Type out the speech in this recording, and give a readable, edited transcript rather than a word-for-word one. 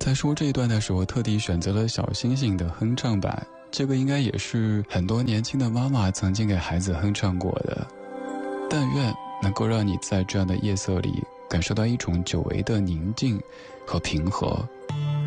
在说这一段的时候，特地选择了小星星的哼唱版，这个应该也是很多年轻的妈妈曾经给孩子哼唱过的。但愿能够让你在这样的夜色里感受到一种久违的宁静和平和。